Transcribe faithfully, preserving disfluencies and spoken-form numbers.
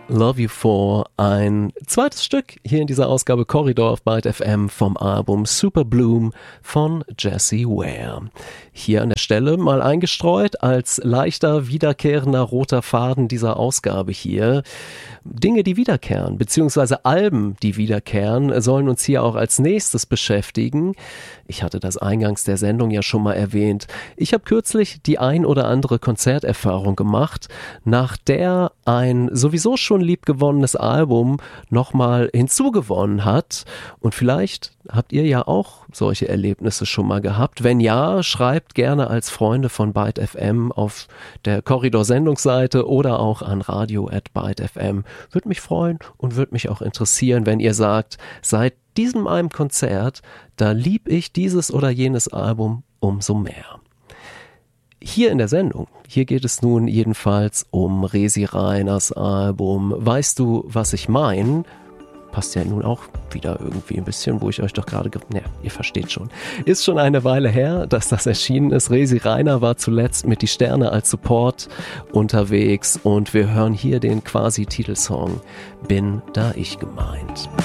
Love You For, ein zweites Stück hier in dieser Ausgabe Corridor auf Byte F M vom Album Super Bloom von Jessie Ware. Hier an der Stelle mal eingestreut als leichter, wiederkehrender roter Faden dieser Ausgabe hier. Dinge, die wiederkehren, beziehungsweise Alben, die wiederkehren, sollen uns hier auch als nächstes beschäftigen. Ich hatte das eingangs der Sendung ja schon mal erwähnt. Ich habe kürzlich die ein oder andere Konzerterfahrung gemacht, nach der ein sowieso schon liebgewonnenes Album nochmal hinzugewonnen hat. Und vielleicht habt ihr ja auch solche Erlebnisse schon mal gehabt. Wenn ja, schreibt gerne als Freunde von Byte F M auf der Korridor-Sendungsseite oder auch an radio at byte f m. Würde mich freuen und würde mich auch interessieren, wenn ihr sagt, seit diesem einem Konzert, da lieb ich dieses oder jenes Album umso mehr. Hier in der Sendung, hier geht es nun jedenfalls um Resi Reiners Album Weißt du, was ich mein? Passt ja nun auch wieder irgendwie ein bisschen, wo ich euch doch gerade, ge- ja, ihr versteht schon. Ist schon eine Weile her, dass das erschienen ist. Resi Reiner war zuletzt mit Die Sterne als Support unterwegs und wir hören hier den quasi Titelsong Bin da ich gemeint.